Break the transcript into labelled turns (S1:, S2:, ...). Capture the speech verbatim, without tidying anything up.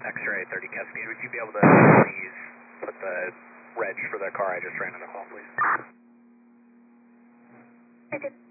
S1: X-ray thirty Cascade. Would you be able to please put the reg for the car I just ran in the call, please?
S2: I did.